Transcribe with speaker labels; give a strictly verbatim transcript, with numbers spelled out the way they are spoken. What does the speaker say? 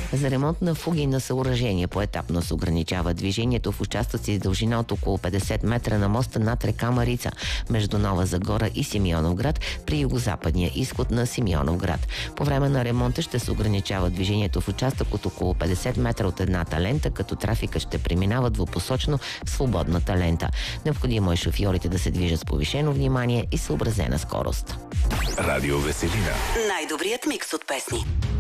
Speaker 1: За ремонт на фуги на съоръжение поетапно се ограничава движението в участъци с дължина от около петдесет метра на моста над река Марица между Нова Загора и Симеоновград при югозападния изход на Симеоновград. По време на ремонта ще се ограничава движението в участък от около петдесет метра от едната лента, като трафика ще преминава двупосочно в свободната лента. Необходимо е шофьорите да се движат с повишено внимание и съобразена скорост.
Speaker 2: Радио Веселина.
Speaker 3: Най-добрият микс от песни.